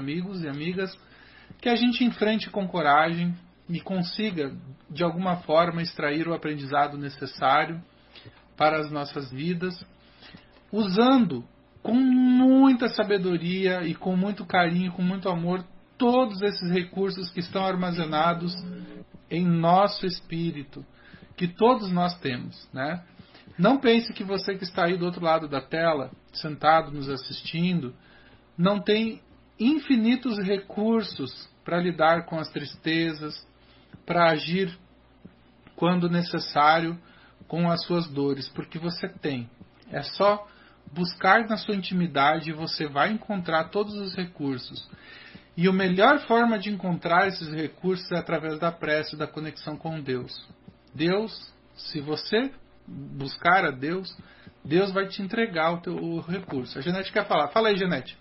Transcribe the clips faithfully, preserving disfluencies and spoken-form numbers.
amigos e amigas, que a gente enfrente com coragem e consiga, de alguma forma, extrair o aprendizado necessário para as nossas vidas, usando com muita sabedoria e com muito carinho, com muito amor, todos esses recursos que estão armazenados em nosso espírito, que todos nós temos, né? Não pense que você que está aí do outro lado da tela, sentado nos assistindo, não tem infinitos recursos para lidar com as tristezas, para agir quando necessário com as suas dores, porque você tem. É só buscar na sua intimidade e você vai encontrar todos os recursos. E a melhor forma de encontrar esses recursos é através da prece, da conexão com Deus. Deus, se você buscar a Deus, Deus vai te entregar o teu o recurso. A Janete quer falar. Fala aí, Janete.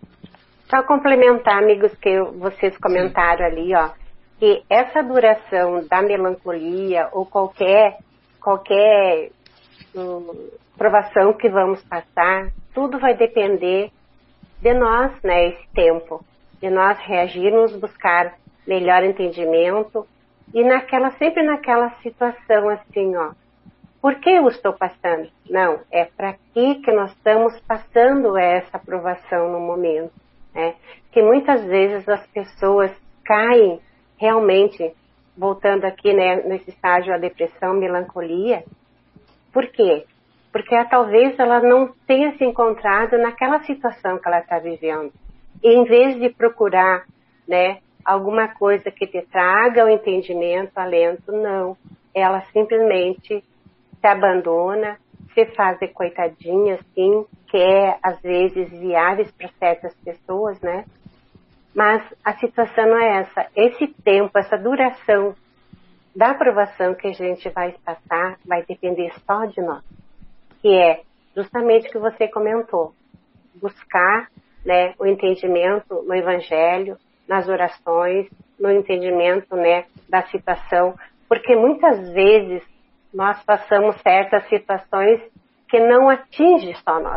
Só complementar, amigos, que vocês comentaram Sim. ali, ó, que essa duração da melancolia ou qualquer, qualquer hum, provação que vamos passar, tudo vai depender de nós, né, esse tempo, de nós reagirmos, buscar melhor entendimento e naquela, sempre naquela situação assim, ó, por que eu estou passando? Não, é para que que nós estamos passando essa provação no momento, né? Que muitas vezes as pessoas caem realmente, voltando aqui, né, nesse estágio da depressão, melancolia. Por quê? Porque talvez ela não tenha se encontrado naquela situação que ela está vivendo. E em vez de procurar, né, alguma coisa que te traga o entendimento, alento, não. Ela simplesmente se abandona, se faz de coitadinha, assim, que é, às vezes, viáveis para certas pessoas, né? Mas a situação não é essa. Esse tempo, essa duração da aprovação que a gente vai passar, vai depender só de nós. Que é justamente o que você comentou. Buscar, né, o entendimento no Evangelho, nas orações, no entendimento, né, da situação. Porque muitas vezes nós passamos certas situações que não atinge só nós.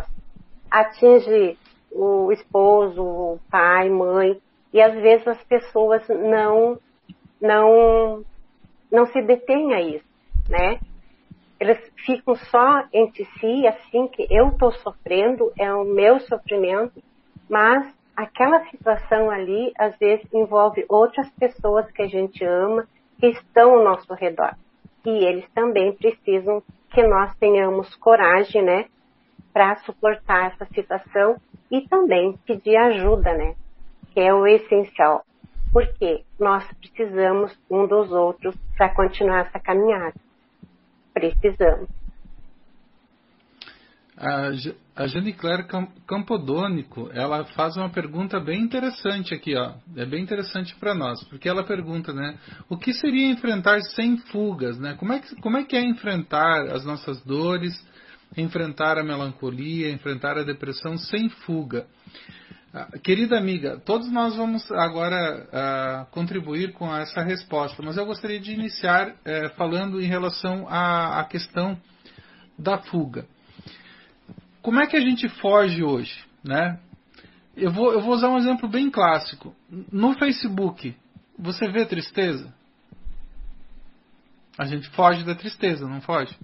Atinge o esposo, o pai, mãe, e às vezes as pessoas não, não, não se detêm a isso, né? Eles ficam só entre si, assim, que eu estou sofrendo, é o meu sofrimento, mas aquela situação ali, às vezes, envolve outras pessoas que a gente ama, que estão ao nosso redor. E eles também precisam que nós tenhamos coragem, né, para suportar essa situação e também pedir ajuda, né, que é o essencial. Porque nós precisamos um dos outros para continuar essa caminhada. Precisamos. A, a Jane Claire Campodônico, ela faz uma pergunta bem interessante aqui, ó. É bem interessante para nós, porque ela pergunta, né, o que seria enfrentar sem fugas, né? Como é que, como é que é enfrentar as nossas dores, enfrentar a melancolia, enfrentar a depressão sem fuga? Uh, querida amiga, todos nós vamos agora uh, contribuir com essa resposta, mas eu gostaria de iniciar uh, falando em relação à, à questão da fuga. Como é que a gente foge hoje, né? Eu vou, eu vou usar um exemplo bem clássico. No Facebook, você vê tristeza? A gente foge da tristeza, não foge?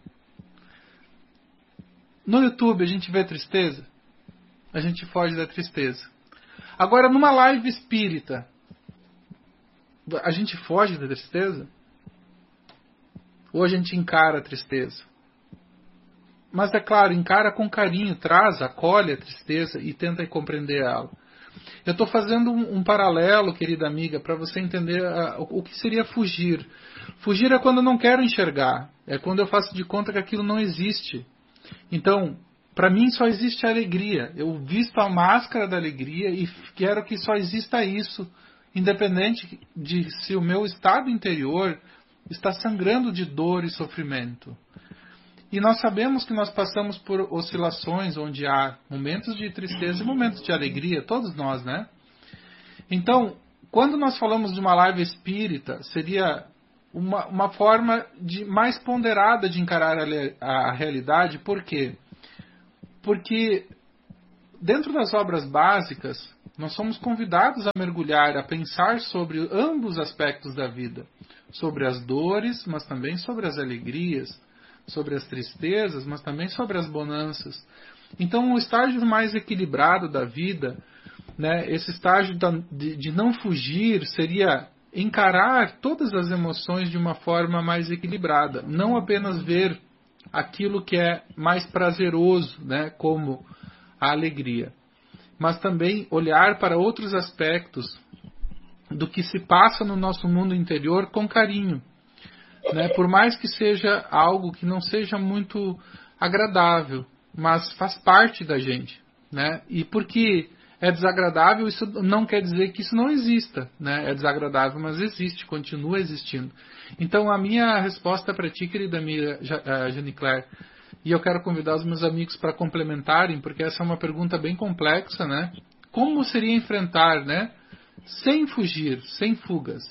No YouTube, a gente vê tristeza? A gente foge da tristeza. Agora, numa live espírita, a gente foge da tristeza? Ou a gente encara a tristeza? Mas, é claro, encara com carinho, traz, acolhe a tristeza e tenta compreender ela. Eu estou fazendo um, um paralelo, querida amiga, para você entender a, o, o que seria fugir. Fugir é quando eu não quero enxergar. É quando eu faço de conta que aquilo não existe. Então, para mim só existe a alegria. Eu visto a máscara da alegria e quero que só exista isso, independente de se o meu estado interior está sangrando de dor e sofrimento. E nós sabemos que nós passamos por oscilações onde há momentos de tristeza e momentos de alegria, todos nós, né? Então, quando nós falamos de uma live espírita, seria uma, uma forma de, mais ponderada de encarar a, a realidade. Por quê? Porque dentro das obras básicas, Nós somos convidados a mergulhar, a pensar sobre ambos os aspectos da vida. Sobre as dores, mas também sobre as alegrias. Sobre as tristezas, mas também sobre as bonanças. Então, o estágio mais equilibrado da vida, né, esse estágio de, de não fugir, seria encarar todas as emoções de uma forma mais equilibrada. Não apenas ver aquilo que é mais prazeroso, né, como a alegria, mas também olhar para outros aspectos do que se passa no nosso mundo interior com carinho, né, por mais que seja algo que não seja muito agradável, mas faz parte da gente, né, e porque é desagradável, isso não quer dizer que isso não exista, né? É desagradável, mas existe, continua existindo. Então, a minha resposta para ti, querida amiga Jane Claire, e eu quero convidar os meus amigos para complementarem, porque essa é uma pergunta bem complexa, né? Como seria enfrentar, né? Sem fugir, sem fugas.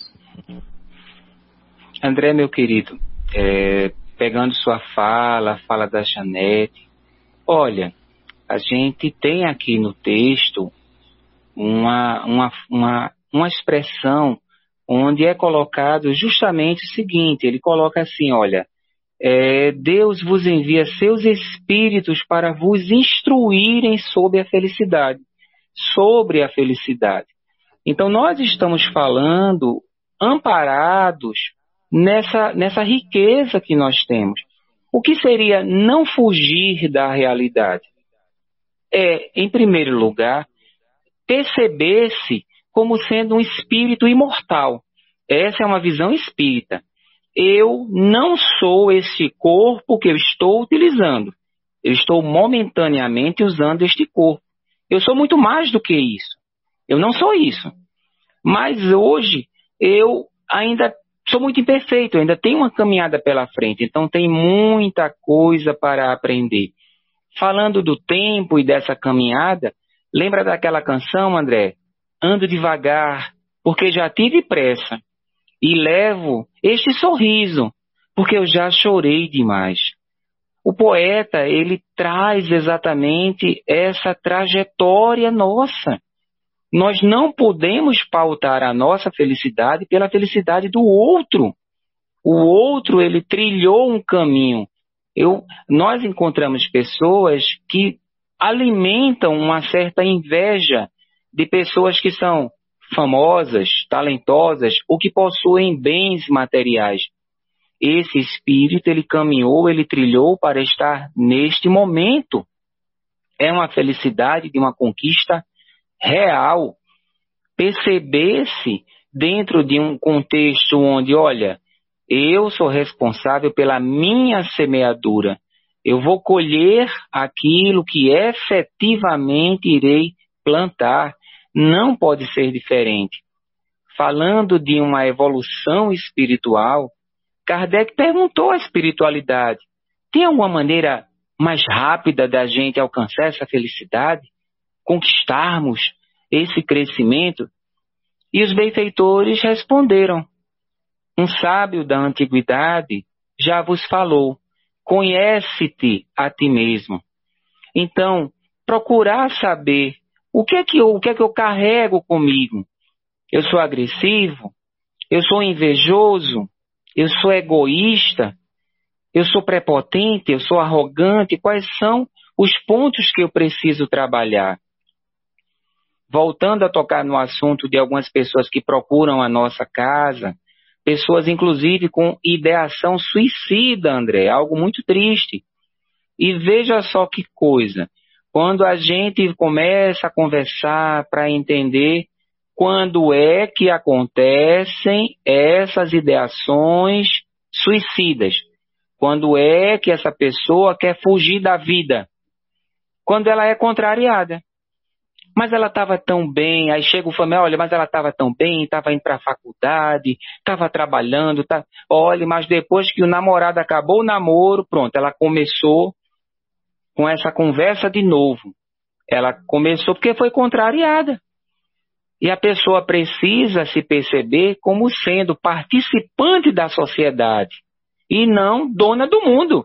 André, meu querido, é, pegando sua fala, a fala da Janete, olha, a gente tem aqui no texto Uma, uma, uma, uma expressão onde é colocado justamente o seguinte, ele coloca assim, olha, é, Deus vos envia seus espíritos para vos instruírem sobre a felicidade, sobre a felicidade. Então nós estamos falando amparados nessa, nessa riqueza que nós temos. O que seria não fugir da realidade? É, em primeiro lugar, perceber-se como sendo um espírito imortal. Essa é uma visão espírita. Eu não sou este corpo que eu estou utilizando. Eu estou momentaneamente usando este corpo. Eu sou muito mais do que isso. Eu não sou isso. Mas hoje eu ainda sou muito imperfeito, eu ainda tenho uma caminhada pela frente. Então tem muita coisa para aprender. Falando do tempo e dessa caminhada, lembra daquela canção, André? Ando devagar, porque já tive pressa. E levo este sorriso, porque eu já chorei demais. O poeta, ele traz exatamente essa trajetória nossa. Nós não podemos pautar a nossa felicidade pela felicidade do outro. O outro, ele trilhou um caminho. Eu, nós encontramos pessoas que alimentam uma certa inveja de pessoas que são famosas, talentosas ou que possuem bens materiais. Esse espírito, ele caminhou, ele trilhou para estar neste momento. É uma felicidade de uma conquista real. Perceber-se dentro de um contexto onde, olha, eu sou responsável pela minha semeadura. Eu vou colher aquilo que efetivamente irei plantar. Não pode ser diferente. Falando de uma evolução espiritual, Kardec perguntou à espiritualidade: tem alguma maneira mais rápida da gente alcançar essa felicidade? Conquistarmos esse crescimento? E os benfeitores responderam: um sábio da antiguidade já vos falou. Conhece-te a ti mesmo. Então, procurar saber o que é que eu, o que é que eu carrego comigo. Eu sou agressivo? Eu sou invejoso? Eu sou egoísta? Eu sou prepotente? Eu sou arrogante? Quais são os pontos que eu preciso trabalhar? Voltando a tocar no assunto de algumas pessoas que procuram a nossa casa, pessoas, inclusive, com ideação suicida, André, algo muito triste. E veja só que coisa, quando a gente começa a conversar para entender quando é que acontecem essas ideações suicidas, quando é que essa pessoa quer fugir da vida, quando ela é contrariada. Mas ela estava tão bem, aí chega o familiar, olha, mas ela estava tão bem, estava indo para a faculdade, estava trabalhando, tá... olha, mas depois que o namorado acabou o namoro, pronto, ela começou com essa conversa de novo. Ela começou porque foi contrariada. E a pessoa precisa se perceber como sendo participante da sociedade e não dona do mundo.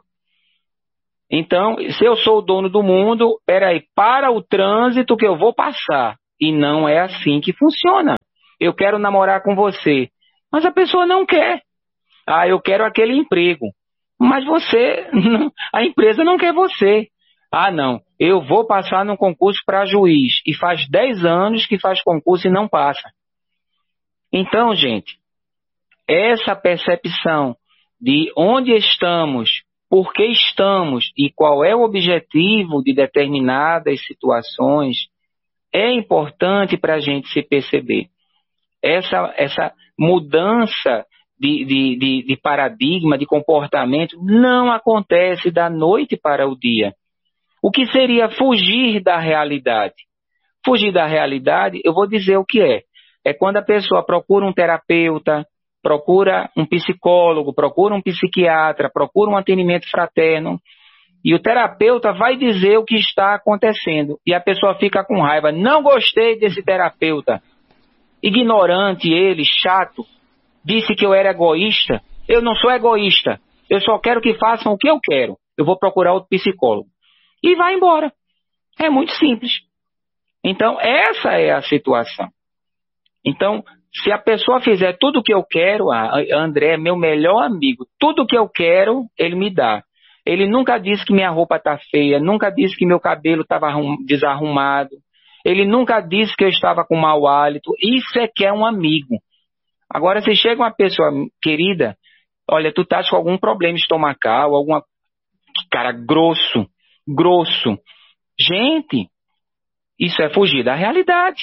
Então, se eu sou o dono do mundo, peraí, para o trânsito que eu vou passar. E não é assim que funciona. Eu quero namorar com você, mas a pessoa não quer. Ah, eu quero aquele emprego, mas você, a empresa não quer você. Ah, não, eu vou passar num concurso para juiz, e faz dez anos que faz concurso e não passa. Então, gente, essa percepção de onde estamos, por que estamos e qual é o objetivo de determinadas situações é importante para a gente se perceber. Essa, essa mudança de, de, de, de paradigma, de comportamento, não acontece da noite para o dia. O que seria fugir da realidade? Fugir da realidade, eu vou dizer o que é. É quando a pessoa procura um terapeuta, procura um psicólogo, procura um psiquiatra, procura um atendimento fraterno, e o terapeuta vai dizer o que está acontecendo. E a pessoa fica com raiva. Não gostei desse terapeuta. Ignorante ele, chato. Disse que eu era egoísta. Eu não sou egoísta. Eu só quero que façam o que eu quero. Eu vou procurar outro psicólogo. E vai embora. É muito simples. Então, essa é a situação. Então, se a pessoa fizer tudo o que eu quero, ah, André é meu melhor amigo. Tudo o que eu quero, ele me dá. Ele nunca disse que minha roupa está feia, nunca disse que meu cabelo estava desarrumado, ele nunca disse que eu estava com mau hálito. Isso é que é um amigo. Agora, se chega uma pessoa querida, olha, tu estás com algum problema estomacal, alguma... Cara, grosso, grosso. Gente, isso é fugir da realidade.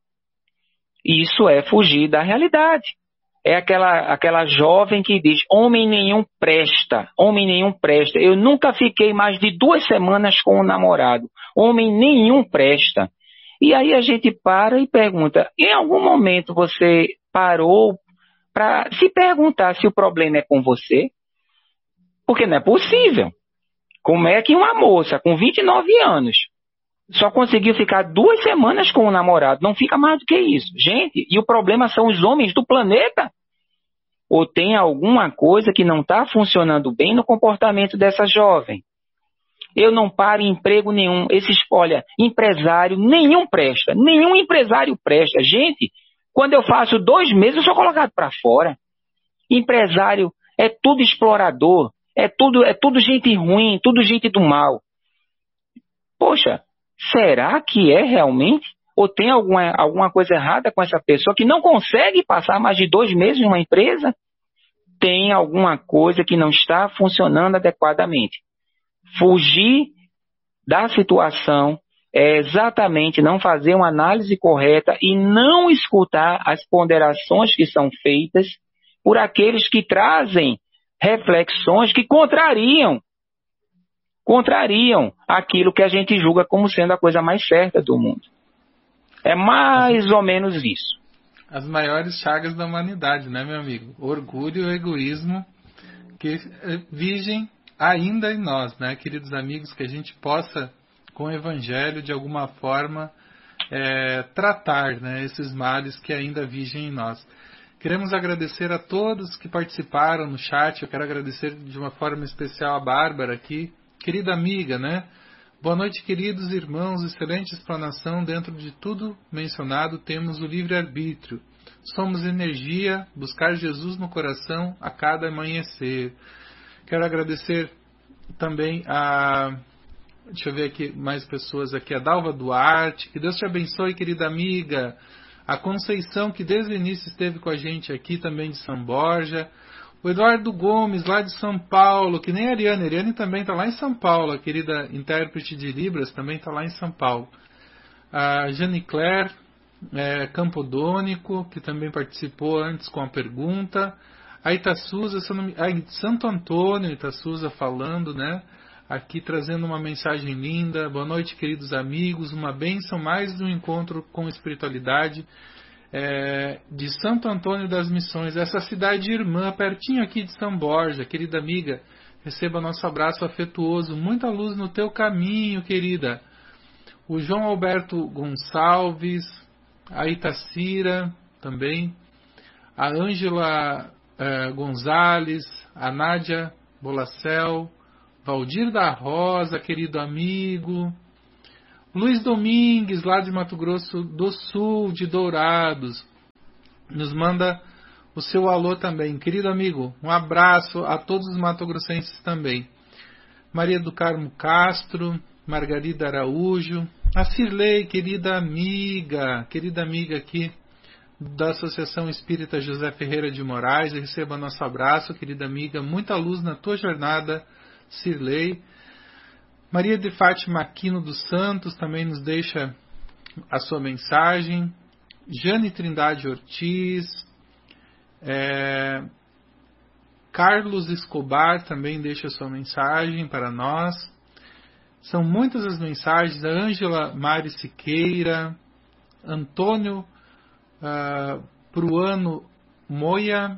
Isso é fugir da realidade. É aquela, aquela jovem que diz, homem nenhum presta, homem nenhum presta. Eu nunca fiquei mais de duas semanas com um namorado. Homem nenhum presta. E aí a gente para e pergunta, em algum momento você parou para se perguntar se o problema é com você? Porque não é possível. Como é que uma moça com vinte e nove anos só conseguiu ficar duas semanas com o namorado? Não fica mais do que isso. Gente, e o problema são os homens do planeta? Ou tem alguma coisa que não está funcionando bem no comportamento dessa jovem? Eu não paro em emprego nenhum. Esses, olha, empresário nenhum presta. Nenhum empresário presta. Gente, quando eu faço dois meses, eu sou colocado para fora. Empresário é tudo explorador. É tudo, é tudo gente ruim, tudo gente do mal. Poxa, será que é realmente? Ou tem alguma, alguma coisa errada com essa pessoa que não consegue passar mais de dois meses numa empresa? Tem alguma coisa que não está funcionando adequadamente. Fugir da situação é exatamente não fazer uma análise correta e não escutar as ponderações que são feitas por aqueles que trazem reflexões que contrariam contrariam aquilo que a gente julga como sendo a coisa mais certa do mundo. É mais ou menos isso. As maiores chagas da humanidade, né, meu amigo? Orgulho e egoísmo que vigem ainda em nós, né, queridos amigos? Que a gente possa, com o Evangelho, de alguma forma, é, tratar, né, esses males que ainda vigem em nós. Queremos agradecer a todos que participaram no chat. Eu quero agradecer de uma forma especial a Bárbara aqui, querida amiga, né? Boa noite, queridos irmãos. Excelente explanação. Dentro de tudo mencionado, temos o livre-arbítrio. Somos energia, buscar Jesus no coração a cada amanhecer. Quero agradecer também a... Deixa eu ver aqui mais pessoas aqui. A Dalva Duarte. Que Deus te abençoe, querida amiga. A Conceição, que desde o início esteve com a gente aqui, também de São Borja. O Eduardo Gomes, lá de São Paulo, que nem a Ariane. A Ariane também está lá em São Paulo. A querida intérprete de Libras também está lá em São Paulo. A Jane Claire é, Campodônico, que também participou antes com a pergunta. A Itassuza, a Santo Antônio, Itassuza falando, né? Aqui trazendo uma mensagem linda. Boa noite, queridos amigos. Uma bênção, mais de um encontro com espiritualidade. É, de Santo Antônio das Missões, essa cidade irmã, pertinho aqui de São Borja. Querida amiga, receba nosso abraço afetuoso. Muita luz no teu caminho, querida. O João Alberto Gonçalves, a Itacira também, a Ângela é, Gonzales, a Nádia Bolacel, Valdir da Rosa, querido amigo, Luiz Domingues, lá de Mato Grosso do Sul, de Dourados, nos manda o seu alô também. Querido amigo, um abraço a todos os matogrossenses também. Maria do Carmo Castro, Margarida Araújo, a Cirlei, querida amiga, querida amiga aqui da Associação Espírita José Ferreira de Moraes, receba nosso abraço, querida amiga, muita luz na tua jornada, Cirlei. Maria de Fátima Aquino dos Santos também nos deixa a sua mensagem. Jane Trindade Ortiz, é, Carlos Escobar também deixa a sua mensagem para nós. São muitas as mensagens. A Ângela Mari Siqueira, Antônio uh, Pruano Moia,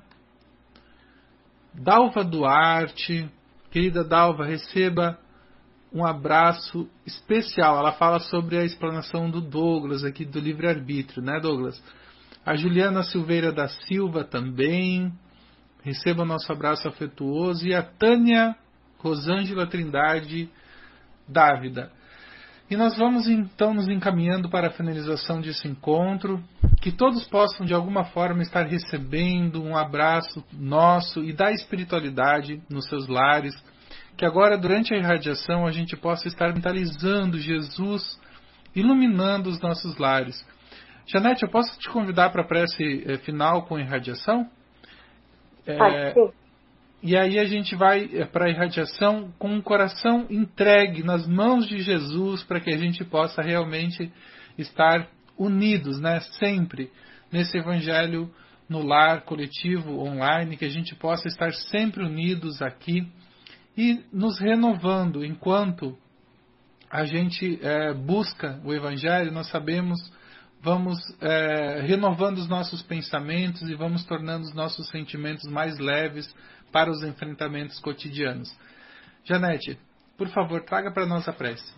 Dalva Duarte. Querida Dalva, receba um abraço especial. Ela fala sobre a explanação do Douglas aqui do livre-arbítrio, né, Douglas? A Juliana Silveira da Silva também. Receba nosso abraço afetuoso. E a Tânia Rosângela Trindade Dávida. E nós vamos então nos encaminhando para a finalização desse encontro. Que todos possam de alguma forma estar recebendo um abraço nosso e da espiritualidade nos seus lares. Que agora, durante a irradiação, a gente possa estar mentalizando Jesus, iluminando os nossos lares. Janete, eu posso te convidar para a prece eh, final com a irradiação? É, Pode, sim. E aí a gente vai eh, para a irradiação com o coração entregue nas mãos de Jesus, para que a gente possa realmente estar unidos, né, sempre, nesse evangelho no lar coletivo, online, que a gente possa estar sempre unidos aqui, e nos renovando enquanto a gente é, busca o Evangelho. Nós sabemos, vamos é, renovando os nossos pensamentos e vamos tornando os nossos sentimentos mais leves para os enfrentamentos cotidianos. Janete, por favor, traga para nós a prece.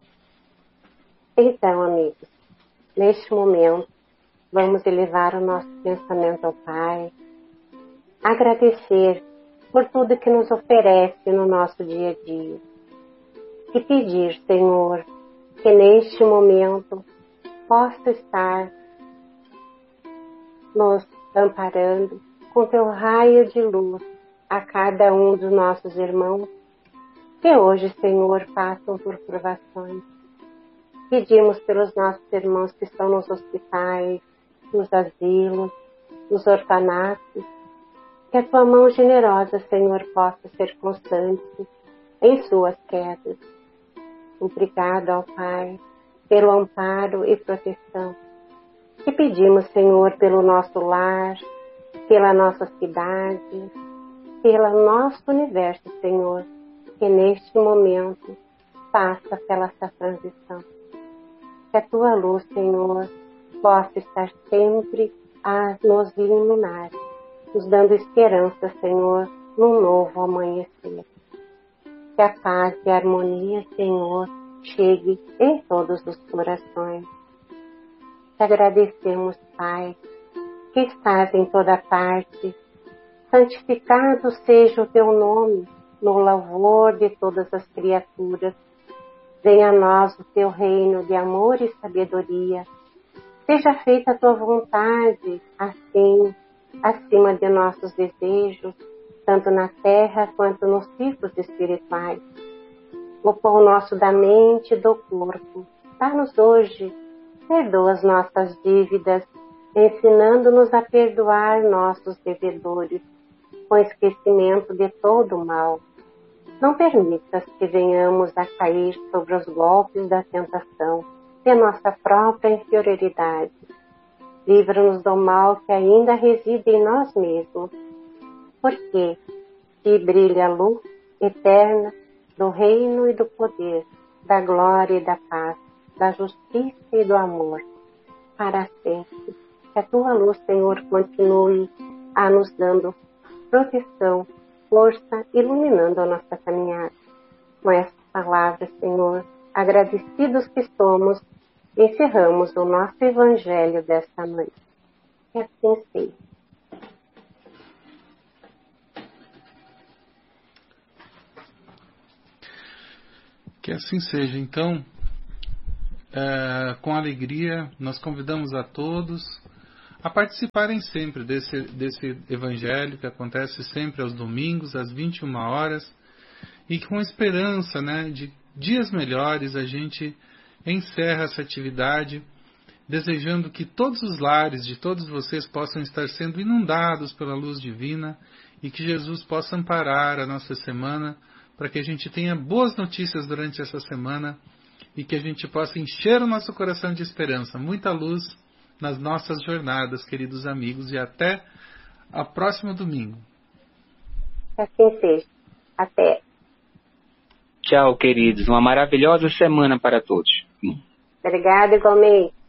Então, amigos, neste momento, vamos elevar o nosso pensamento ao Pai, agradecer por tudo que nos oferece no nosso dia a dia. E pedir, Senhor, que neste momento possa estar nos amparando com teu raio de luz a cada um dos nossos irmãos que hoje, Senhor, passam por provações. Pedimos pelos nossos irmãos que estão nos hospitais, nos asilos, nos orfanatos, que a tua mão generosa, Senhor, possa ser constante em suas quedas. Obrigado ao Pai pelo amparo e proteção. E pedimos, Senhor, pelo nosso lar, pela nossa cidade, pelo nosso universo, Senhor, que neste momento passa pela essa transição. Que a tua luz, Senhor, possa estar sempre a nos iluminar, nos dando esperança, Senhor, num novo amanhecer. Que a paz e a harmonia, Senhor, chegue em todos os corações. Te agradecemos, Pai, que estás em toda parte. Santificado seja o teu nome, no louvor de todas as criaturas. Venha a nós o teu reino de amor e sabedoria. Seja feita a tua vontade, assim, acima de nossos desejos, tanto na terra quanto nos ciclos espirituais. O pão nosso da mente e do corpo, dá-nos hoje, perdoa as nossas dívidas, ensinando-nos a perdoar nossos devedores, com esquecimento de todo o mal. Não permitas que venhamos a cair sobre os golpes da tentação de nossa própria inferioridade. Livra-nos do mal que ainda reside em nós mesmos, porque te brilha a luz eterna do reino e do poder, da glória e da paz, da justiça e do amor, para sempre. Que a tua luz, Senhor, continue a nos dando proteção, força, iluminando a nossa caminhada. Com essas palavras, Senhor, agradecidos que somos, encerramos o nosso Evangelho desta noite. Que assim seja. Que assim seja. Então, é, com alegria, nós convidamos a todos a participarem sempre desse, desse evangelho que acontece sempre aos domingos, às vinte e uma horas, e com esperança, né, de dias melhores a gente encerra essa atividade, desejando que todos os lares de todos vocês possam estar sendo inundados pela luz divina e que Jesus possa amparar a nossa semana para que a gente tenha boas notícias durante essa semana e que a gente possa encher o nosso coração de esperança, muita luz nas nossas jornadas, queridos amigos, e até a próximo domingo. Que assim seja. Até. Tchau, queridos. Uma maravilhosa semana para todos. Obrigada, igualmente.